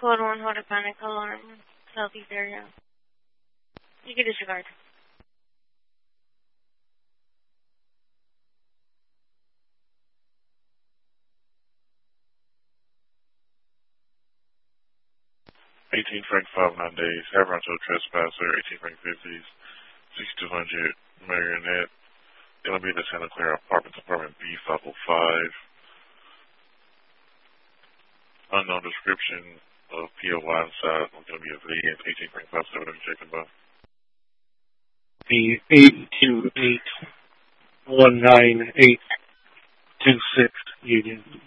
Code 1, hold a panic alarm, southeast area. You can disregard. 18 franc 5 9 days. Haveronto trespasser. 18 franc 50s. 6200 Marionette. Alameda Santa Clara Apartments, Apartment B 505. Unknown description of POY inside. I'm going to be a vacant. 18 franc 57. Have you checked them out? The 828-19826 Union.